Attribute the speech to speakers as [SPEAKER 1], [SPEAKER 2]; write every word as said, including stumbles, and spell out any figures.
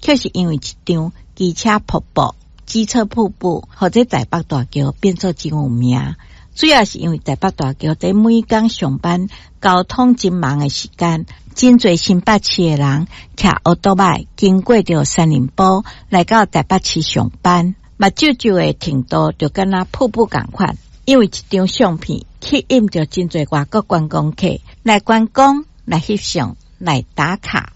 [SPEAKER 1] 就是因为一张机车瀑布、机车瀑布，或者台北大桥变作真有名。主要是因为台北大桥在每天上班交通真忙的时间，真侪新北市的人骑奥多麦经过着三林埔来到台北市上班，目睭睭的程度就跟那瀑布同款。因为一张相片吸引着真侪外国观光客来观光、来翕相、来打卡。